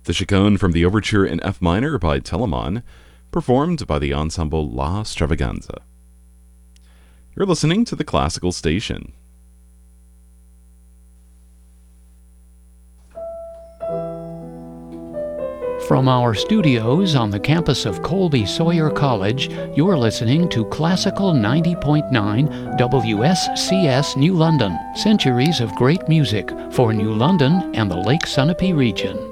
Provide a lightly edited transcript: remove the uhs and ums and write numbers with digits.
The chaconne from the Overture in F minor by Telemann, performed by the ensemble La Stravaganza. You're listening to the Classical Station. From our studios on the campus of Colby Sawyer College, you're listening to Classical 90.9 WSCS New London. Centuries of great music for New London and the Lake Sunapee region.